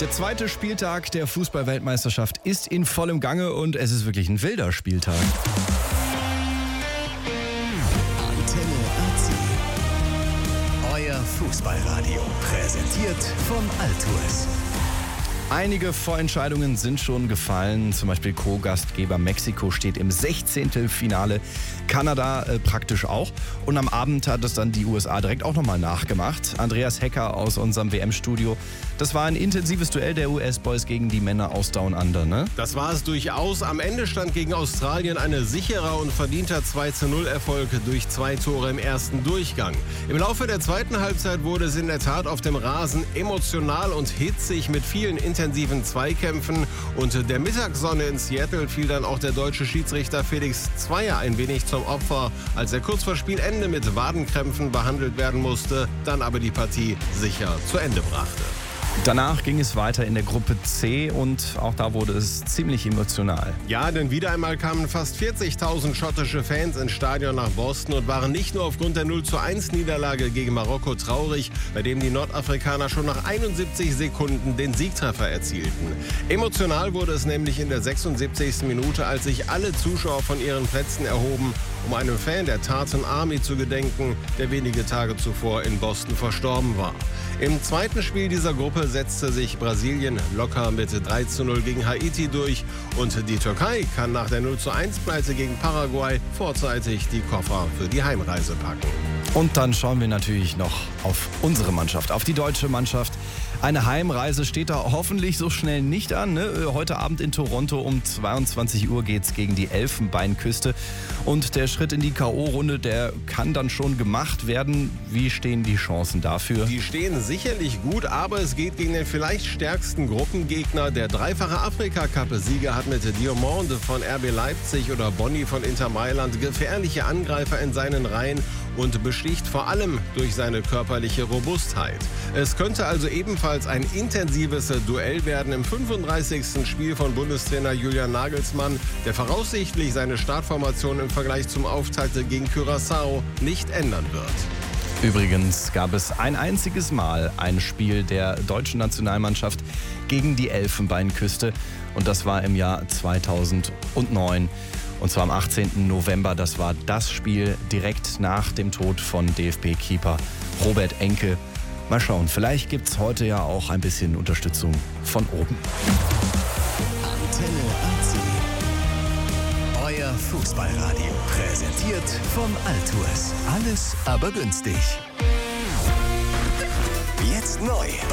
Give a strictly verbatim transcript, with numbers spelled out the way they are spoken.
Der zweite Spieltag der Fußball-Weltmeisterschaft ist in vollem Gange und es ist wirklich ein wilder Spieltag. Antenne A C. Euer Fußballradio. Präsentiert von Altues. Einige Vorentscheidungen sind schon gefallen. Zum Beispiel Co-Gastgeber Mexiko steht im Sechzehntelfinale. Kanada äh, praktisch auch. Und am Abend hat es dann die U S A direkt auch nochmal nachgemacht. Andreas Hecker aus unserem W M-Studio. Das war ein intensives Duell der U S-Boys gegen die Männer aus Down Under, ne? Das war es durchaus. Am Ende stand gegen Australien ein sicherer und verdienter zwei zu null Erfolg durch zwei Tore im ersten Durchgang. Im Laufe der zweiten Halbzeit wurde es in der Tat auf dem Rasen emotional und hitzig mit vielen intensiven Zweikämpfen. Und der Mittagssonne in Seattle fiel dann auch der deutsche Schiedsrichter Felix Zweier ein wenig zum Opfer, als er kurz vor Spielende mit Wadenkrämpfen behandelt werden musste, dann aber die Partie sicher zu Ende brachte. Danach ging es weiter in der Gruppe C und auch da wurde es ziemlich emotional. Ja, denn wieder einmal kamen fast vierzigtausend schottische Fans ins Stadion nach Boston und waren nicht nur aufgrund der null zu eins Niederlage gegen Marokko traurig, bei dem die Nordafrikaner schon nach einundsiebzig Sekunden den Siegtreffer erzielten. Emotional wurde es nämlich in der sechsundsiebzigsten Minute, als sich alle Zuschauer von ihren Plätzen erhoben, um einem Fan der Tartan Army zu gedenken, der wenige Tage zuvor in Boston verstorben war. Im zweiten Spiel dieser Gruppe setzte sich Brasilien locker mit drei zu null gegen Haiti durch und die Türkei kann nach der null zu eins Pleite gegen Paraguay vorzeitig die Koffer für die Heimreise packen. Und dann schauen wir natürlich noch auf unsere Mannschaft, auf die deutsche Mannschaft. Eine Heimreise steht da hoffentlich so schnell nicht an. Ne? Heute Abend in Toronto um zweiundzwanzig Uhr geht's gegen die Elfenbeinküste. Und der Schritt in die K O-Runde, der kann dann schon gemacht werden. Wie stehen die Chancen dafür? Die stehen sicherlich gut, aber es geht gegen den vielleicht stärksten Gruppengegner. Der dreifache Afrika-Cup-Sieger hat mit Diomande von R B Leipzig oder Bonni von Inter Mailand gefährliche Angreifer in seinen Reihen und besticht vor allem durch seine körperliche Robustheit. Es könnte also ebenfalls ein intensives Duell werden im fünfunddreißigsten Spiel von Bundestrainer Julian Nagelsmann, der voraussichtlich seine Startformation im Vergleich zum Auftakt gegen Curaçao nicht ändern wird. Übrigens gab es ein einziges Mal ein Spiel der deutschen Nationalmannschaft gegen die Elfenbeinküste und das war im Jahr zweitausendneun. Und zwar am achtzehnten November. Das war das Spiel direkt nach dem Tod von D F B-Keeper Robert Enke. Mal schauen, vielleicht gibt es heute ja auch ein bisschen Unterstützung von oben. Antenne A C. Euer Fußballradio. Präsentiert von Altues. Alles aber günstig. Jetzt neu